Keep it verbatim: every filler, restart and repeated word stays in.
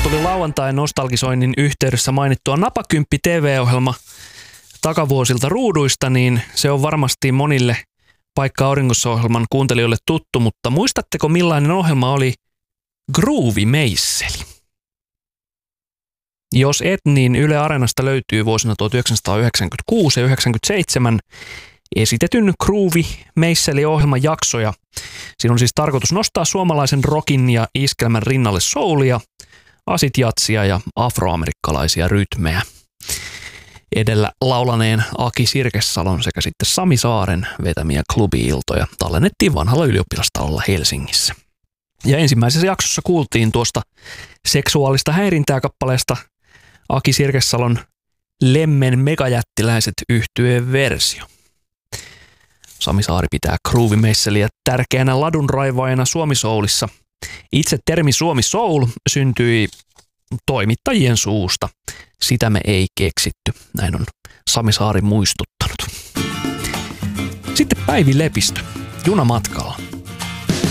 tuli lauantain nostalgisoinnin yhteydessä mainittua Napakymppi T V-ohjelma takavuosilta ruuduista, niin se on varmasti monille Paikka auringossa-ohjelman kuuntelijoille tuttu, mutta muistatteko millainen ohjelma oli Groovy-meisseli? Jos et, niin Yle Areenasta löytyy vuosina tuhatyhdeksänsataayhdeksänkymmentäkuusi ja yhdeksänkymmentäseitsemän esitetyn Groovy-meisseli-ohjelman jaksoja. Siinä on siis tarkoitus nostaa suomalaisen rockin ja iskelmän rinnalle soulia, asitjatsia ja afroamerikkalaisia rytmejä. Edellä laulaneen Aki Sirkessalon sekä sitten Sami Saaren vetämiä klubi-iltoja tallennettiin vanhalla ylioppilastalolla Helsingissä. Ja ensimmäisessä jaksossa kuultiin tuosta seksuaalista häirintää kappaleesta Aki Sirkessalon Lemmen megajättiläiset -yhtyeen versio. Sami Saari pitää Groovy-meisseliä tärkeänä ladunraivaajana Suomi-soulissa. Itse termi Suomi Soul syntyi toimittajien suusta. Sitä me ei keksitty. Näin on Sami Saari muistuttanut. Sitten Päivi Lepistö junamatkalla.